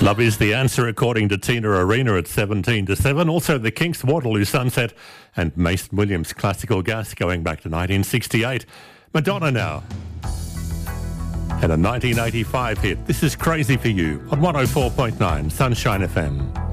Love is the answer, according to Tina Arena at 17-7. Also, the Kinks' Waterloo Sunset and Mason Williams' Classical Gas going back to 1968. Madonna now. And a 1985 hit. This is Crazy for You on 104.9 Sunshine FM.